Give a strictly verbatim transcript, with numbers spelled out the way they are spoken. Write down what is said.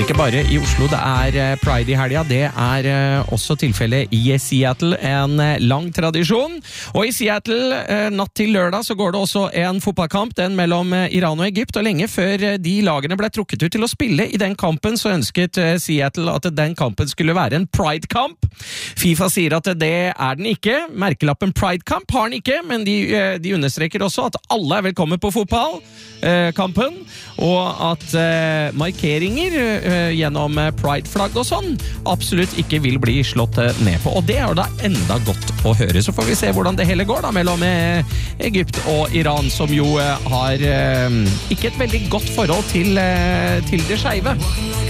ikke bare i Oslo det er Pride i helga, det er også tilfellet i Seattle, en lang tradisjon. Og i Seattle, natt til lørdag, så går det også en fotballkamp, den mellom Iran og Egypt, og lenge før de lagene ble trukket ut til å spille i den kampen, så ønsket Seattle at den kampen skulle være en Pride-kamp. FIFA sier at det er den ikke. Merkelappen Pride-kamp har den ikke, men de, de understreker også at alle er velkommen på fotballkampen, og at eh, markeringer eh, gjennom Pride-flagg og sånn absolutt ikke vil bli slått eh, ned på. Og det er da enda godt å høre. Så får vi se hvordan det hele går da mellom eh, Egypt og Iran, som jo eh, har eh, ikke et veldig godt forhold til, eh, til det skeive.